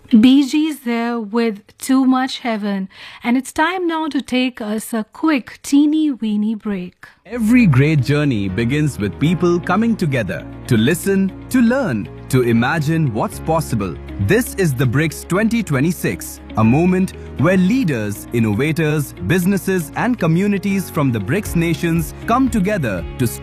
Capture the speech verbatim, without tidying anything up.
Bee Gees there with Too Much Heaven, and it's time now to take us a quick teeny weeny break. Every great journey begins with people coming together to listen, to learn, to imagine what's possible. This is the BRICS twenty twenty-six, a moment where leaders, innovators, businesses and communities from the BRICS nations come together to